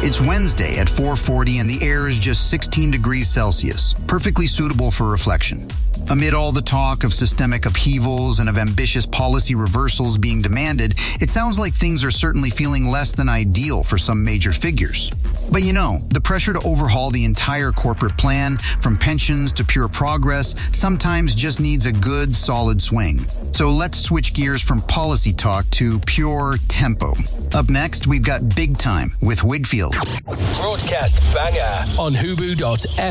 It's Wednesday at 4:40 and the air is just 16 degrees Celsius, perfectly suitable for reflection. Amid all the talk of systemic upheavals and of ambitious policy reversals being demanded, it sounds like things are certainly feeling less than ideal for some major figures. But the pressure to overhaul the entire corporate plan, from pensions to pure progress, sometimes just needs a good, solid swing. So let's switch gears from policy talk to pure tempo. Up next, we've got Big Time with Wigfield. Broadcast banger on Hubu.fm.